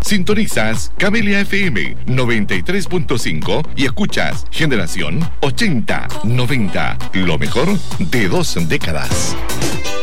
Sintonizas Camelia FM 93.5 y escuchas Generación 80-90. Lo mejor de 2 décadas.